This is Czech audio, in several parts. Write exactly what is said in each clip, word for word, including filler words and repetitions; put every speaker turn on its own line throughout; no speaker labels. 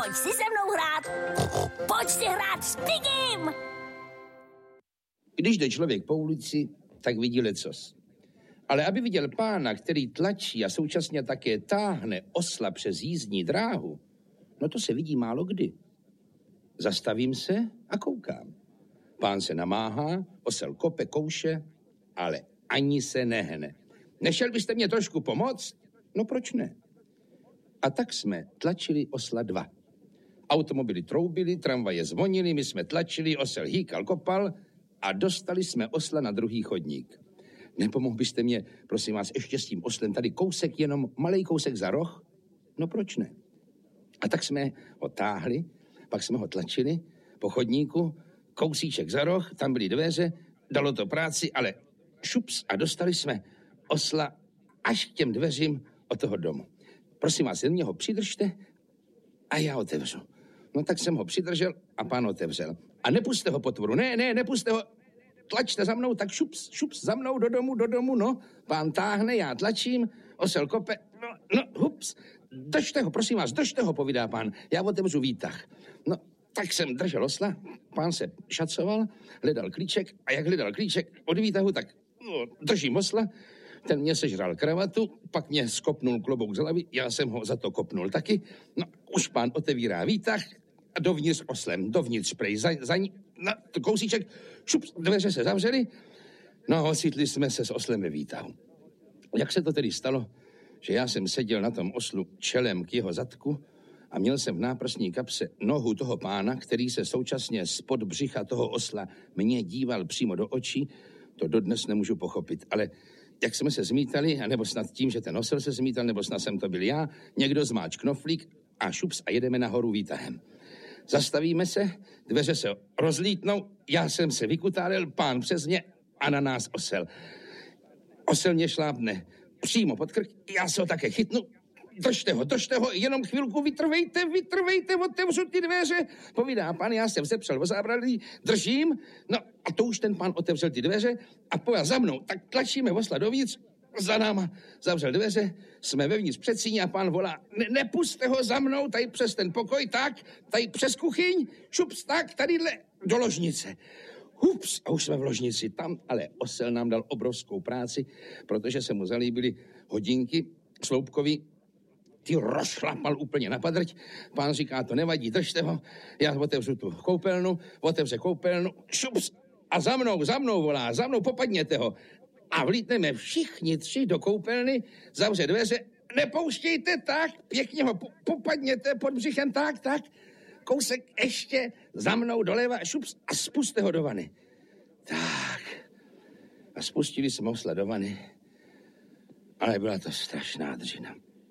Pojď si se mnou hrát. Pojď si hrát s Pigim.
Když jde člověk po ulici, tak vidí lecos. Ale aby viděl pána, který tlačí a současně také táhne osla přes jízdní dráhu, no to se vidí málo kdy. Zastavím se a koukám. Pán se namáhá, osel kope, kouše, ale ani se nehne. Nešel byste mě trošku pomoct? No proč ne? A tak jsme tlačili osla dva. Automobily troubily, tramvaje zvonily, my jsme tlačili, osel hýkal, kopal a dostali jsme osla na druhý chodník. Nepomohl byste mě, prosím vás, ještě s tím oslem tady kousek, jenom malej kousek za roh? No proč ne? A tak jsme ho táhli, pak jsme ho tlačili po chodníku, kousíček za roh, tam byly dveře, dalo to práci, ale šups a dostali jsme osla až k těm dveřím od toho domu. Prosím vás, jen mě ho přidržte a já otevřu. No tak jsem ho přidržel a pán otevřel. A nepuste ho potvoru, ne, ne, nepuste ho, tlačte za mnou, tak šups, šups, za mnou do domu, do domu, no. Pán táhne, já tlačím, osel kope, no, no, hups, držte ho, prosím vás, držte ho, povídá pán, já otevřu výtah. No, tak jsem držel osla, pán se šacoval, hledal klíček a jak hledal klíček od výtahu, tak no, držím osla, ten mě sežral kravatu, pak mě skopnul klobouk z hlavy, já jsem ho za to kopnul taky, no, už pán otevírá výtah a dovnitř oslem, dovnitř prej, za, za ní, na to kousíček, šup, dveře se zavřely, no, ocitli jsme se s oslem ve výtahu. Jak se to tedy stalo, že já jsem seděl na tom oslu čelem k jeho zadku a měl jsem v náprsní kapse nohu toho pána, který se současně spod břicha toho osla mě díval přímo do očí, to dodnes nemůžu pochopit, ale jak jsme se zmítali, anebo snad tím, že ten osel se zmítal, nebo snad jsem to byl já, někdo zmáč knoflík a šups a jedeme nahoru výtahem. Zastavíme se, dveře se rozlítnou, já jsem se vykutálil, pán přes mě a na nás osel. Osel mě šlápne přímo pod krk, já se ho také chytnu, držte ho, držte ho, jenom chvilku vytrvejte, vytrvejte, otevřu ty dveře, povídá pán, já jsem se přel o zábradlí, držím, no a to už ten pán otevřel ty dveře a pojel za mnou, tak tlačíme osla dovnitř, za náma zavřel dveře, jsme vevnitř před síní a pán volá, ne, nepuste ho za mnou, tady přes ten pokoj, tak, tady přes kuchyň, šups, tak, tadyhle, do ložnice. Hups, a už jsme v ložnici, tam ale osel nám dal obrovskou práci, protože se mu zalíbily hodinky sloupkový, ty rozšlapal úplně na padrť, pán říká, to nevadí, držte ho, já otevřu tu koupelnu, otevře koupelnu, šups, a za mnou, za mnou volá, za mnou, popadněte ho. A vlítneme všichni tři do koupelny, zavře dveře, nepouštějte tak, pěkně ho popadněte pod břichem, tak, tak, kousek ještě za mnou doleva, šups a spuste ho do vany. Tak, a spustili jsme osla do vany, ale byla to strašná dřina.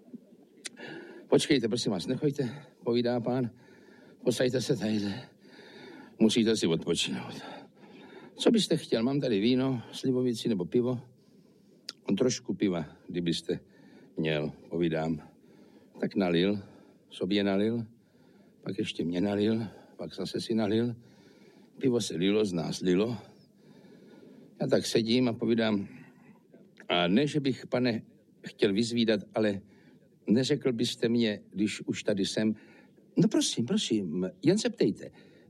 Počkejte, prosím vás, nechoďte, povídá pán, posaďte se tadyhle, musíte si odpočinout. Co byste chtěl? Mám tady víno, slivovici nebo pivo? On trošku piva, kdybyste měl, povídám. Tak nalil, sobě nalil, pak ještě mě nalil, pak zase si nalil. Pivo se lilo, z nás lilo. Já tak sedím a povídám, a ne, že bych, pane, chtěl vyzvídat, ale neřekl byste mě, když už tady jsem, no prosím, prosím, jen se ptejte.